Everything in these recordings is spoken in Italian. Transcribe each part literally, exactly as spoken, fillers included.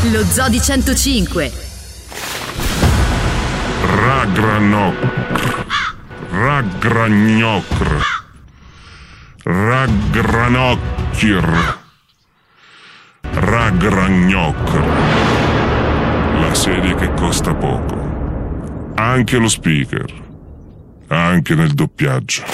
Lo Zoo di centocinque. Ragranocr. Ragragnocr. Ragranocchir. Ragragnocr. La serie che costa poco. Anche lo speaker. Anche nel doppiaggio.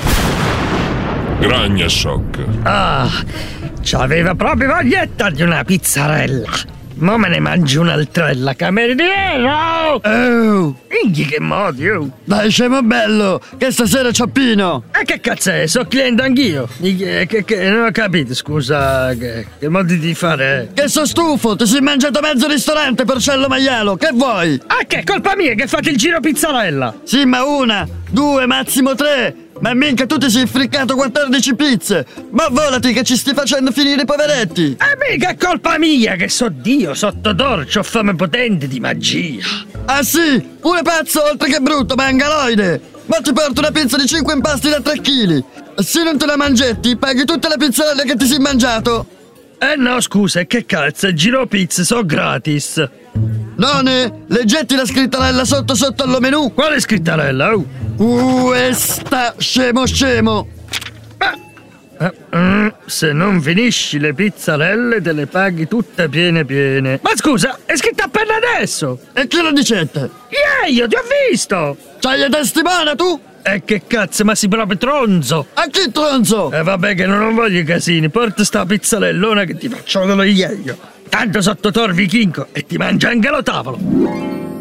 Gragna Shock. Ah, c'aveva proprio voglietta di una pizzarella. Mo me ne mangio un'altrella, cameriere! Oh, inghi che modi, oh! Dai, scemo bello, che stasera c'ho Pino! E che cazzo è? So cliente anch'io! Che, che, che, non ho capito, scusa, che, che modi di fare? Che so stufo, ti sei mangiato mezzo ristorante, porcello maialo, che vuoi? Ah, che colpa mia che fate il giro pizzarella? Sì, ma una, due, massimo tre! Ma minchia, tu ti sei friccato quattordici pizze! Ma volati che ci stai facendo finire i poveretti! E mica è colpa mia che so Dio, sotto torcio, ho fame potente di magia! Ah sì, pure pazzo oltre che brutto, mangaloide! Ma ti porto una pizza di cinque impasti da tre chili! Se non te la mangetti, paghi tutte le pizzarelle che ti sei mangiato! Eh no, scusa, che cazzo, giro pizze, so gratis! None, leggetti la scrittarella sotto sotto allo menù! Quale scrittarella, oh? Questa, scemo scemo! Eh, mm, se non finisci le pizzarelle te le paghi tutte piene piene. Ma scusa, è scritto appena adesso! E chi lo dicette? Yeah, io ti ho visto! C'hai le testimone tu? E che cazzo, ma si proprio tronzo! A chi tronzo? E eh, vabbè che non voglio i casini, porta sta pizzarellona che ti faccio dello ieio. Tanto sotto tor vichingo e ti mangia anche lo tavolo!